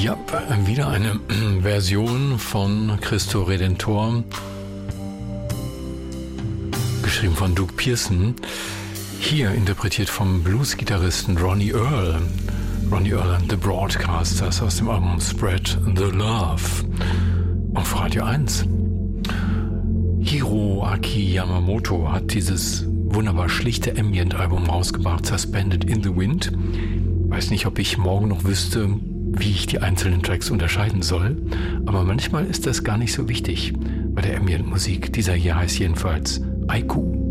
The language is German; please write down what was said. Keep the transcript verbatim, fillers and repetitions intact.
Ja, wieder eine Version von Christo Redentor, geschrieben von Doug Pearson, hier interpretiert vom Blues-Gitarristen Ronnie Earl. Ronnie Earl and the Broadcasters aus dem Album Spread the Love auf Radio eins. Hiroaki Yamamoto hat dieses wunderbar schlichte Ambient-Album rausgebracht, Suspended in the Wind. Weiß nicht, ob ich morgen noch wüsste, wie ich die einzelnen Tracks unterscheiden soll, aber manchmal ist das gar nicht so wichtig bei der Ambient-Musik. Dieser hier heißt jedenfalls Aiku.